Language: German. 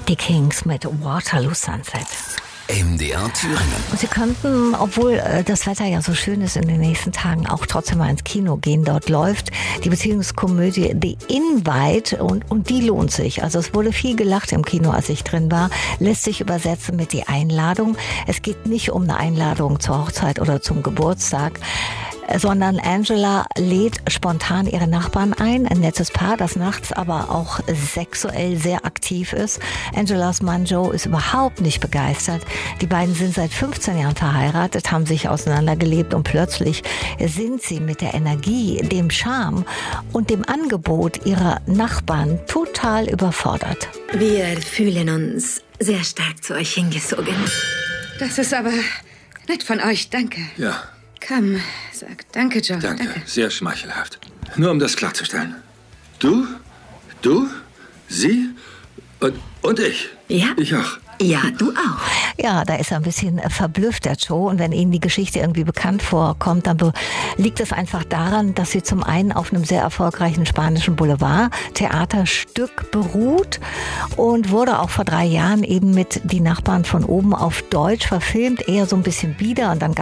Die Kings mit Waterloo Sunset. MDR Thüringen. Und Sie könnten, obwohl das Wetter ja so schön ist, in den nächsten Tagen auch trotzdem mal ins Kino gehen. Dort läuft die Beziehungskomödie The Invite und die lohnt sich. Also es wurde viel gelacht im Kino, als ich drin war. Lässt sich übersetzen mit die Einladung. Es geht nicht um eine Einladung zur Hochzeit oder zum Geburtstag, sondern Angela lädt spontan ihre Nachbarn ein. Ein nettes Paar, das nachts aber auch sexuell sehr aktiv ist. Angelas Mann Joe ist überhaupt nicht begeistert. Die beiden sind seit 15 Jahren verheiratet, haben sich auseinandergelebt und plötzlich sind sie mit der Energie, dem Charme und dem Angebot ihrer Nachbarn total überfordert. Wir fühlen uns sehr stark zu euch hingezogen. Das ist aber nett von euch, danke. Ja. Komm, sag danke, Joe. Danke, sehr schmeichelhaft. Nur um das klarzustellen. Du, sie und ich. Ja. Ich auch. Ja, du auch. Ja, da ist er ein bisschen verblüfft, der Joe. Und wenn Ihnen die Geschichte irgendwie bekannt vorkommt, dann liegt es einfach daran, dass sie zum einen auf einem sehr erfolgreichen spanischen Boulevard-Theaterstück beruht und wurde auch vor 3 Jahren eben mit Die Nachbarn von oben auf Deutsch verfilmt, eher so ein bisschen bieder. Und dann